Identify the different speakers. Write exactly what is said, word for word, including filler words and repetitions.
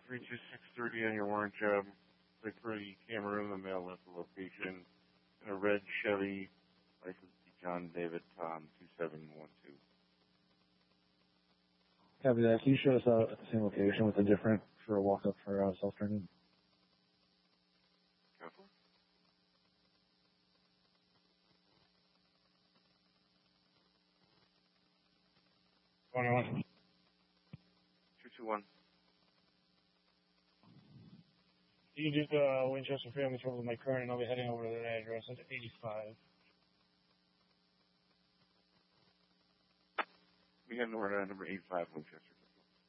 Speaker 1: three two six thirty on your warrant job. Click for the camera in the mail left the location. In a red Chevy, license to John David Tom two seven one two.
Speaker 2: Copy that. Can you show us uh, at the same location with a different for a walk up for uh, self-turning?
Speaker 1: Careful.
Speaker 2: One one.
Speaker 1: Two two one.
Speaker 2: You can do the uh, Winchester Family Trouble with my current, and I'll be heading over to that address at eighty-five.
Speaker 1: We have number uh, number eighty-five Winchester.